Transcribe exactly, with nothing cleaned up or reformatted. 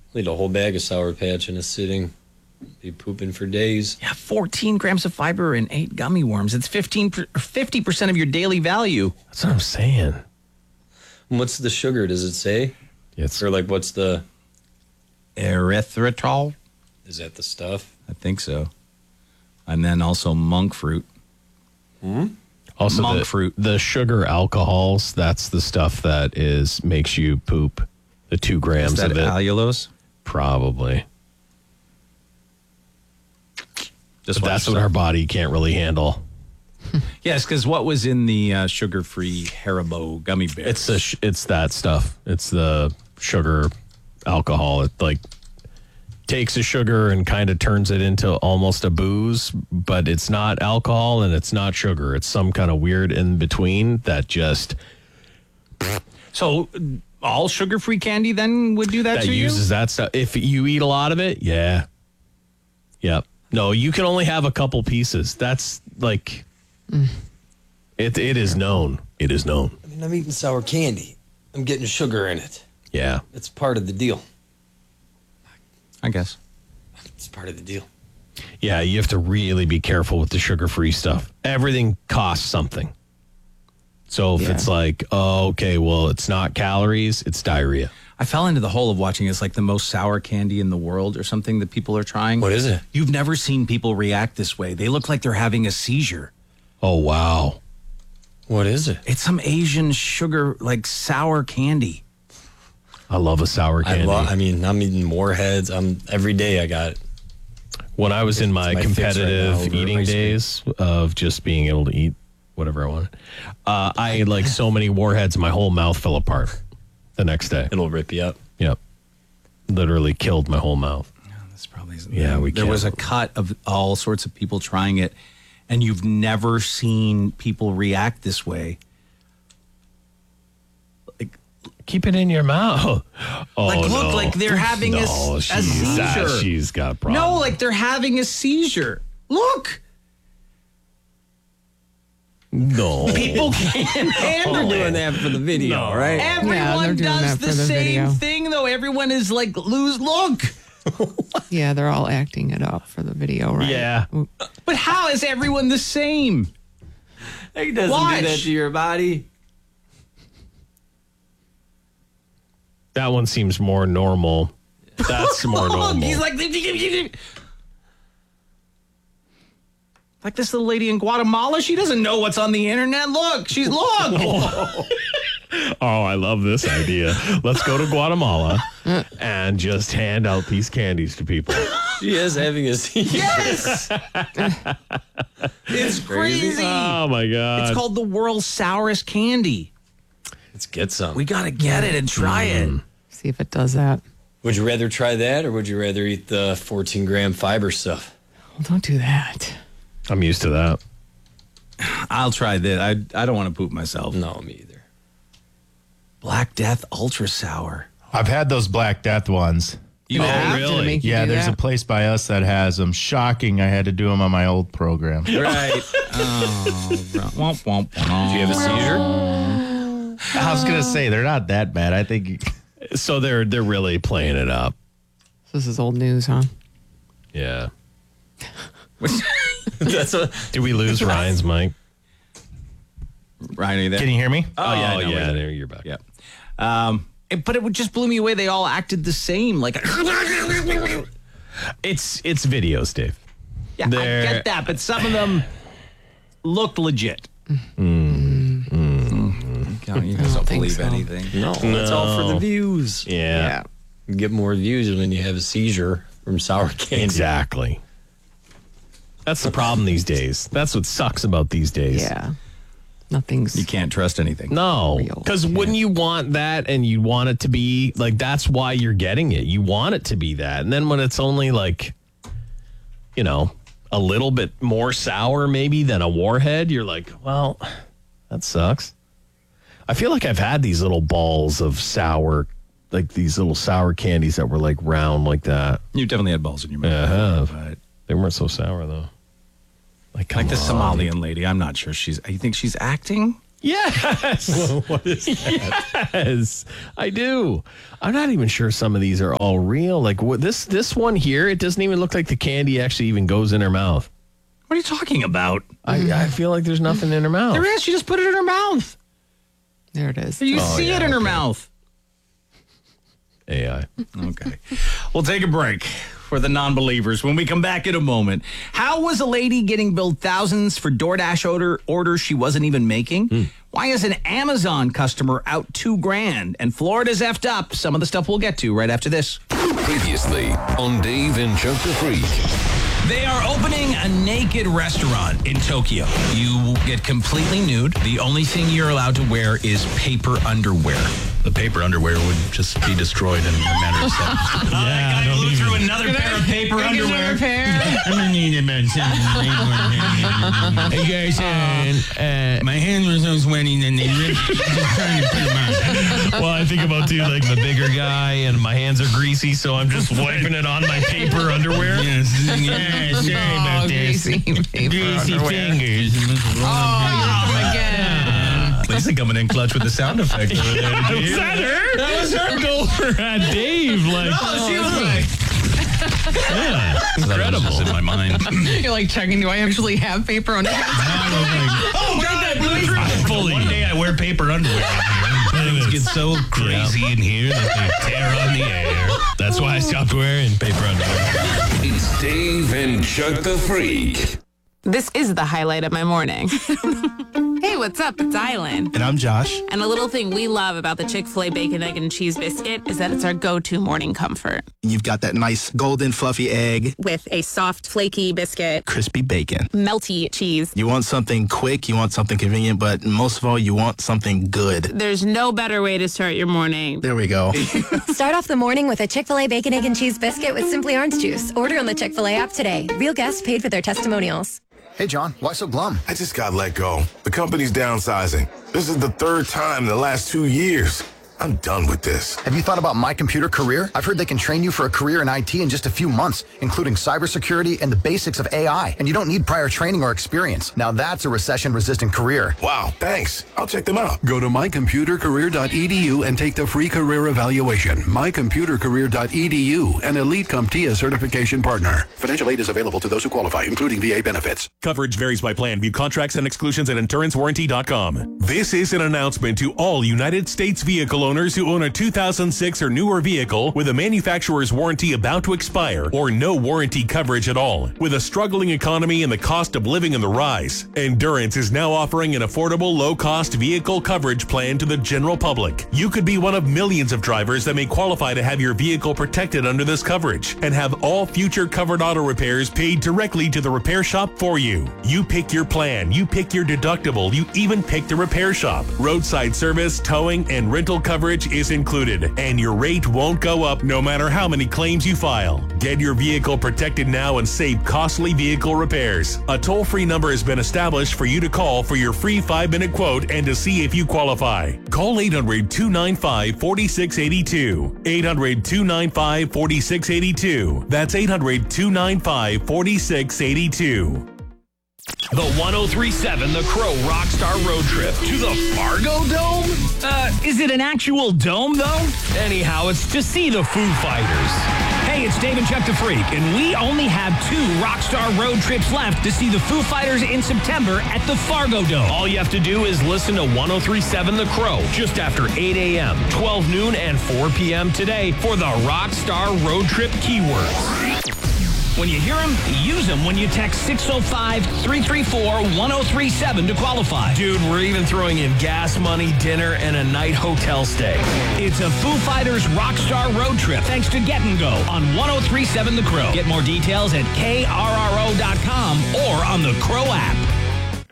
Eat a whole bag of Sour Patch in a sitting. Be pooping for days. Yeah, fourteen grams of fiber and eight gummy worms. It's fifteen or fifty percent of your daily value. That's what I'm saying. And what's the sugar? Does it say? It's Or like, what's the? Erythritol? Is that the stuff? I think so. And then also monk fruit. Hmm? also monk the, fruit. The sugar alcohols, that's the stuff that is makes you poop. The two grams Is that of it. allulose? Probably. Just But that's what our body can't really handle. Yes, because what was in the uh, sugar-free Haribo gummy bears? It's the sh- it's that stuff. It's the sugar alcohol. It like takes the sugar and kind of turns it into almost a booze, but it's not alcohol and it's not sugar. It's some kind of weird in between that just So all sugar-free candy then would do that, that to uses you? that stuff. If you eat a lot of it, yeah. Yep. No, you can only have a couple pieces. That's like it it is known. It is known. I mean, I'm eating sour candy. I'm getting sugar in it. Yeah. It's part of the deal. I guess. It's part of the deal. Yeah, you have to really be careful with the sugar-free stuff. Everything costs something. So if Yeah. it's like, oh, okay, well, it's not calories, it's diarrhea. I fell into the hole of watching it's like the most sour candy in the world or something that people are trying. What is it? You've never seen people react this way. They look like they're having a seizure. Oh, wow. What is it? It's some Asian sugar, like sour candy. I love a sour I candy. lo- I mean, I'm eating Warheads. I'm every day. I got it. when I was in my, my fix right competitive now over eating ice cream. days of just being able to eat whatever I wanted, uh, I had like so many Warheads, my whole mouth fell apart the next day. It'll rip you up. Yep. Literally killed my whole mouth. That's probably Yeah, we There can't. was a cut of all sorts of people trying it, and you've never seen people react this way. Keep it in your mouth. Oh, Like, look, no. like they're having a, no, a she's, seizure. she's got a problem. No, like they're having a seizure. Look, No. people can't handle They're it. doing that for the video, No. right? Yeah, they're Everyone doing does that the, for the same video. thing, though. Everyone is like, lose look. Yeah, they're all acting it up for the video, right? Yeah. But how is everyone the same? It doesn't Watch. do that to your body. That one seems more normal. That's more normal. Look, he's like, like this little lady in Guatemala. She doesn't know what's on the internet. Look, she's look. Oh, I love this idea. Let's go to Guatemala and just hand out these candies to people. She is having a seizure. Yes, it's crazy. Oh, my God. It's called the world's sourest candy. Let's get some. We gotta get it and try it. See if it does that. Would you rather try that, or would you rather eat the fourteen gram fiber stuff? Well, don't do that. I'm used to that. I'll try this. I I don't want to poop myself. No, me either. Black Death Ultra Sour. I've had those Black Death ones. You Oh, have? Did it really? make you Yeah, do there's that? a place by us that has them. Shocking. I had to do them on my old program. Right. Oh, womp, womp, womp. Do you have a seizure? I was gonna say they're not that bad. I think So they're they're really playing it up. This is old news, huh? Yeah. That's what. Did we lose Ryan's mic? Ryan, are you there? Can you hear me? Oh, yeah, Oh, no, yeah. we're there. There, you're back. Yeah. Um, it, but it would just blew me away. They all acted the same. Like, It's it's videos, Dave. yeah, I They're- get that, but some of them looked legit. Mm. You guys don't think believe so. anything. No, it's all for the views. Yeah. You get more views when you have a seizure from sour candy. Exactly. That's the problem these days. That's what sucks about these days. Yeah. Nothing's. You can't trust anything. No, Real. because wouldn't you want that and you want it to be like, that's why you're getting it. You want it to be that. And then when it's only like, you know, a little bit more sour maybe than a Warhead, you're like, well, that sucks. I feel like I've had these little balls of sour, like these little sour candies that were like round like that. You definitely had balls in your mouth. Yeah, I have. But They weren't so sour though. Like, come like the on. Somalian lady, I'm not sure she's. You think she's acting? Yes. What is that? Yes, I do. I'm not even sure some of these are all real. Like what, this this one here, it doesn't even look like the candy actually even goes in her mouth. What are you talking about? I, I feel like there's nothing in her mouth. There is. She just put it in her mouth. There it is. You Oh, see yeah, it in her okay. mouth. A I. Okay. We'll take a break for the non-believers when we come back in a moment. How was a lady getting billed thousands for DoorDash order orders she wasn't even making? Hmm. Why is an Amazon customer out two grand? And Florida's effed up. Some of the stuff we'll get to right after this. Previously on Dave and Chuck the Freak. They are opening a naked restaurant in Tokyo. You will get completely nude. The only thing you're allowed to wear is paper underwear. The paper underwear would just be destroyed in a matter of seconds. Yeah, I don't blew even- through another pair of paper underwear. I'm gonna need about something. Hey guys, uh, my hands were so sweaty and they ripped. Just trying to put them on. Well, I think about too, like I'm a bigger guy and my hands are greasy, so I'm just wiping it on my paper underwear. Yes, yeah, sorry about Oh, this. greasy paper Greasy underwear. fingers. Oh, again. Lisa coming in clutch with the sound effect over there. Was that her? That was her over at Dave. Like, Oh, she was like, yeah, incredible. That was in my mind. You're like checking, do I actually have paper underwear? Oh, God, fully. One day I wear paper underwear. Things get so crazy in here that they tear on the air. That's why I stopped wearing paper underwear. It's Dave and Chuck the Freak. This is the highlight of my morning. Hey, what's up? It's Island. And I'm Josh. And a little thing we love about the Chick-fil-A Bacon, Egg, and Cheese Biscuit is that it's our go-to morning comfort. You've got that nice golden fluffy egg, With a soft, flaky biscuit, crispy bacon. melty cheese. You want something quick, you want something convenient, but most of all, you want something good. There's no better way to start your morning. There we go. Start off the morning with a Chick-fil-A Bacon, Egg, and Cheese Biscuit with Simply Orange Juice. Order on the Chick-fil-A app today. Real guests paid for their testimonials. Hey, John, why so glum? I just got let go. The company's downsizing. This is the third time in the last two years. I'm done with this. Have you thought about My Computer Career? I've heard they can train you for a career in I T in just a few months, including cybersecurity and the basics of A I. And you don't need prior training or experience. Now that's a recession-resistant career. Wow, thanks. I'll check them out. Go to my computer career dot e d u and take the free career evaluation. my computer career dot e d u, an Elite CompTIA certification partner. Financial aid is available to those who qualify, including V A benefits. Coverage varies by plan. View contracts and exclusions at endurance warranty dot com. This is an announcement to all United States vehicle owners who own a two thousand six or newer vehicle with a manufacturer's warranty about to expire or no warranty coverage at all. With a struggling economy and the cost of living on the rise, Endurance is now offering an affordable, low-cost vehicle coverage plan to the general public. You could be one of millions of drivers that may qualify to have your vehicle protected under this coverage and have all future covered auto repairs paid directly to the repair shop for you. You pick your plan, you pick your deductible, you even pick the repair shop. Roadside service, towing, and rental coverage is included, and your rate won't go up no matter how many claims you file. Get your vehicle protected now and save costly vehicle repairs. A toll-free number has been established for you to call for your free five-minute quote and to see if you qualify. Call eight hundred, two nine five, four six eight two. eight hundred, two nine five, four six eight two. That's eight hundred, two nine five, four six eight two. The one oh three point seven The Crow Rockstar Road Trip to the Fargo Dome? Uh, is it an actual dome, though? Anyhow, it's to see the Foo Fighters. Hey, it's Dave and Chuck the Freak, and we only have two Rockstar Road Trips left to see the Foo Fighters in September at the Fargo Dome. All you have to do is listen to one oh three point seven The Crow just after eight a.m., twelve noon, and four p.m. today for the Rockstar Road Trip keywords. When you hear them, use them when you text six oh five, three three four, one oh three seven to qualify. Dude, we're even throwing in gas money, dinner, and a night hotel stay. It's a Foo Fighters Rockstar Road Trip thanks to Get and Go on one oh three point seven The Crow. Get more details at K R R O dot com or on the Crow app.